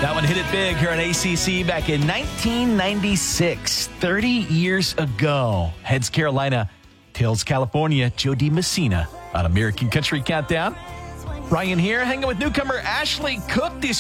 That one hit it big here on ACC back in 1996, 30 years ago. Heads Carolina, tails California, Joe DiMessina on American Country Countdown. Ryan here, hanging with newcomer Ashley Cook. These